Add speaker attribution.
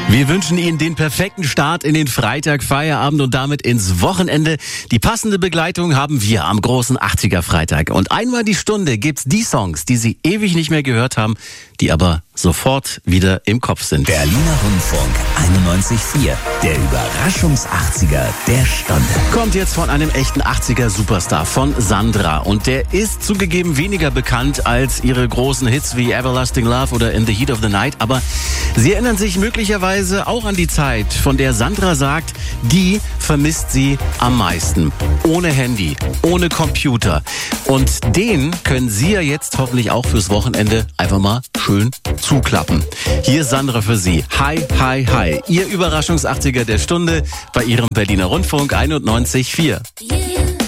Speaker 1: Wir wünschen Ihnen den perfekten Start in den Freitag, Feierabend und damit ins Wochenende. Die passende Begleitung haben wir am großen 80er Freitag. Und einmal die Stunde gibt's die Songs, die Sie ewig nicht mehr gehört haben, die aber sofort wieder im Kopf sind.
Speaker 2: Berliner Rundfunk 91.4, der Überraschungs-80er der Stunde.
Speaker 1: Kommt jetzt von einem echten 80er-Superstar, von Sandra. Und der ist zugegeben weniger bekannt als ihre großen Hits wie Everlasting Love oder In the Heat of the Night. Aber Sie erinnern sich möglicherweise auch an die Zeit, von der Sandra sagt, die vermisst sie am meisten. Ohne Handy, ohne Computer. Und den können Sie ja jetzt hoffentlich auch fürs Wochenende einfach mal schön zuklappen. Hier ist Sandra für Sie. Hi, hi, hi. Ihr Überraschungs-80er der Stunde bei Ihrem Berliner Rundfunk 91.4.